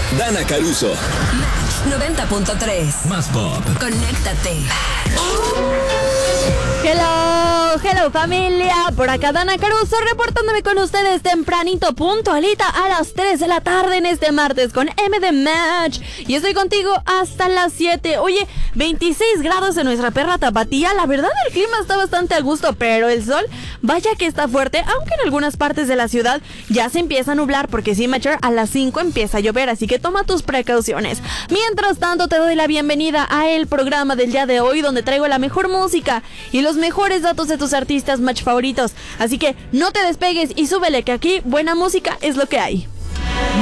Dana Caruso. Match 90.3. Más pop. Conéctate. Hello familia, por acá Dana Caruso reportándome con ustedes tempranito, puntualita a las 3 de la tarde en este martes con M de Match. Y estoy contigo hasta las 7. Oye, 26 grados en nuestra perra Tapatía. La verdad el clima está bastante a gusto, pero el sol, vaya que está fuerte, aunque en algunas partes de la ciudad ya se empieza a nublar, porque sí, Matcher, a las 5 empieza a llover, así que toma tus precauciones. Mientras tanto, te doy la bienvenida a el programa del día de hoy, donde traigo la mejor música y los mejores datos de tus artistas Match favoritos. Así que no te despegues y súbele, que aquí buena música es lo que hay.